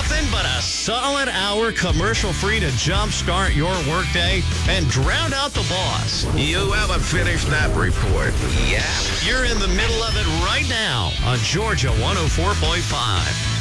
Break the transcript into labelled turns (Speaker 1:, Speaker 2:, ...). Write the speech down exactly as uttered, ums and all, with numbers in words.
Speaker 1: Nothing but a solid hour commercial-free to jumpstart your workday and drown out the boss.
Speaker 2: You haven't finished that report yet.
Speaker 1: You're in the middle of it right now on Georgia one oh four point five.